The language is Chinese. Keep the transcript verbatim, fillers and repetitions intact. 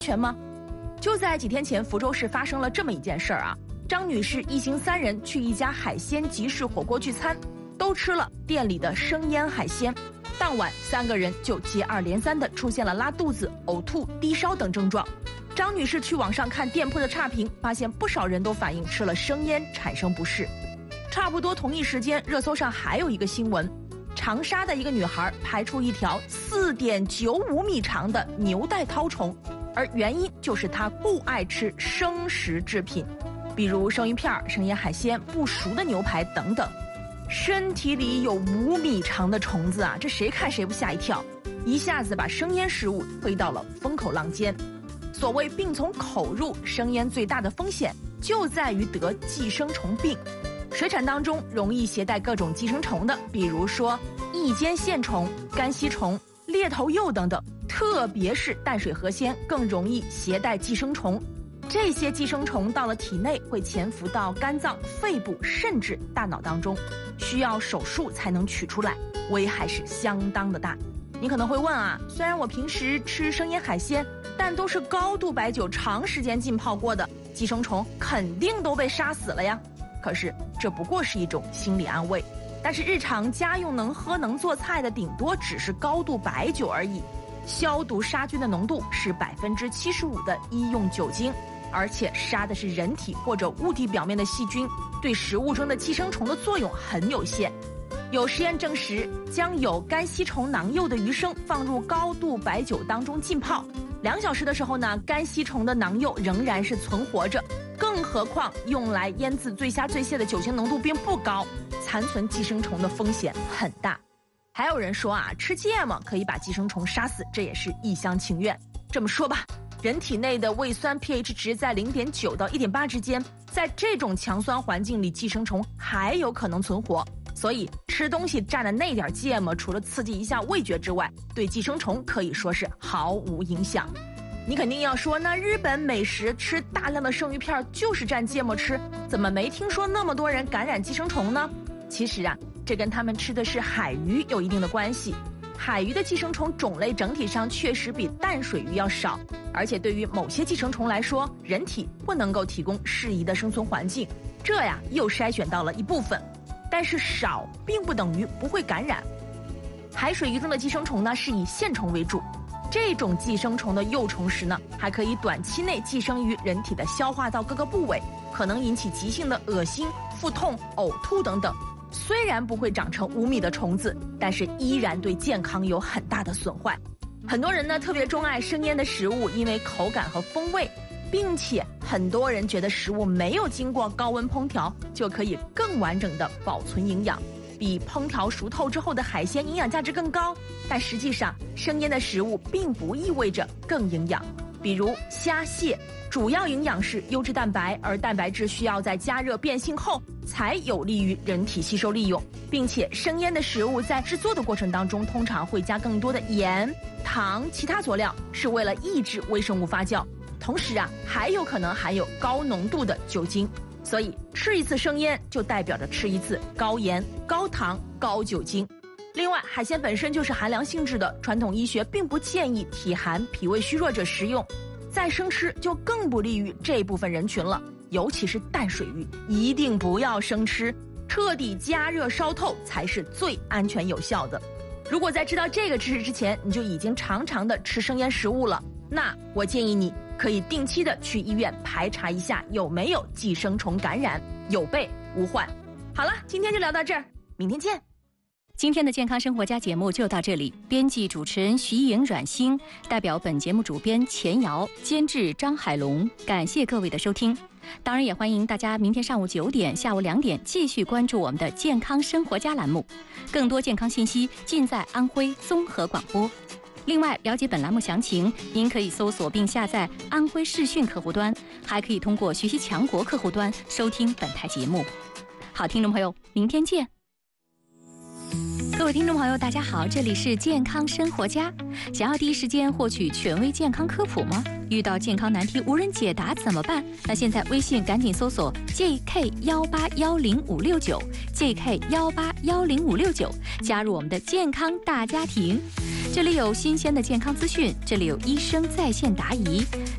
全吗？就在几天前，福州市发生了这么一件事儿啊。张女士一行三人去一家海鲜集市火锅聚餐，都吃了店里的生腌海鲜。当晚三个人就接二连三地出现了拉肚子、呕吐、低烧等症状。张女士去网上看店铺的差评，发现不少人都反映吃了生腌产生不适。差不多同一时间，热搜上还有一个新闻，长沙的一个女孩排出一条四点九五米长的牛带绦虫，而原因就是她不爱吃生食制品，比如生鱼片、生腌海鲜、不熟的牛排等等。身体里有五米长的虫子啊，这谁看谁不吓一跳，一下子把生腌食物推到了风口浪尖。所谓病从口入，生腌最大的风险就在于得寄生虫病。水产当中容易携带各种寄生虫的，比如说异尖线虫、干吸虫、猎头鼬等等，特别是淡水河鲜更容易携带寄生虫。这些寄生虫到了体内会潜伏到肝脏、肺部甚至大脑当中，需要手术才能取出来，危害是相当的大。你可能会问啊，虽然我平时吃生腌海鲜，但都是高度白酒长时间浸泡过的，寄生虫肯定都被杀死了呀。可是这不过是一种心理安慰，但是日常家用能喝能做菜的顶多只是高度白酒而已，消毒杀菌的浓度是百分之七十五的医用酒精，而且杀的是人体或者物体表面的细菌，对食物中的寄生虫的作用很有限。有实验证实，将有干吸虫囊幼的鱼生放入高度白酒当中浸泡，两小时的时候呢，干吸虫的囊幼仍然是存活着。更何况用来腌制醉虾醉蟹的酒精浓度并不高，残存寄生虫的风险很大。还有人说啊，吃芥末可以把寄生虫杀死，这也是一厢情愿。这么说吧，人体内的胃酸 pH 值在 零点九 到 一点八 之间，在这种强酸环境里，寄生虫还有可能存活。所以吃东西蘸的那点芥末，除了刺激一下味觉之外，对寄生虫可以说是毫无影响。你肯定要说，那日本美食吃大量的生鱼片就是蘸芥末吃，怎么没听说那么多人感染寄生虫呢？其实啊，这跟他们吃的是海鱼有一定的关系。海鱼的寄生虫种类整体上确实比淡水鱼要少，而且对于某些寄生虫来说，人体不能够提供适宜的生存环境，这呀又筛选到了一部分。但是少并不等于不会感染。海水鱼中的寄生虫呢是以线虫为主，这种寄生虫的幼虫时呢，还可以短期内寄生于人体的消化道各个部位，可能引起急性的恶心、腹痛、呕吐等等。虽然不会长成五米的虫子，但是依然对健康有很大的损坏。很多人呢特别钟爱生腌的食物，因为口感和风味，并且很多人觉得食物没有经过高温烹调就可以更完整的保存营养，比烹调熟透之后的海鲜营养价值更高。但实际上生腌的食物并不意味着更营养，比如虾蟹主要营养是优质蛋白，而蛋白质需要在加热变性后才有利于人体吸收利用，并且生腌的食物在制作的过程当中通常会加更多的盐、糖、其他佐料，是为了抑制微生物发酵，同时啊还有可能含有高浓度的酒精。所以吃一次生腌就代表着吃一次高盐、高糖、高酒精。另外，海鲜本身就是寒凉性质的，传统医学并不建议体寒、脾胃虚弱者食用，再生吃就更不利于这部分人群了。尤其是淡水鱼，一定不要生吃，彻底加热烧透才是最安全有效的。如果在知道这个知识之前，你就已经常常的吃生腌食物了，那我建议你可以定期的去医院排查一下有没有寄生虫感染，有备无患。好了，今天就聊到这儿，明天见。 今天的健康生活家节目就到这里，编辑主持人徐颖、阮星，代表本节目主编钱瑶，监制张海龙，感谢各位的收听。当然也欢迎大家明天上午九点、下午两点继续关注我们的健康生活家栏目，更多健康信息尽在安徽综合广播。另外，了解本栏目详情，您可以搜索并下载安徽视讯客户端，还可以通过学习强国客户端收听本台节目。好，听众朋友，明天见。各位听众朋友，大家好，这里是健康生活家。想要第一时间获取权威健康科普吗？遇到健康难题无人解答怎么办？那现在微信赶紧搜索 J K 一八一零五六九 J K 一八一零五六九，加入我们的健康大家庭。这里有新鲜的健康资讯，这里有医生在线答疑，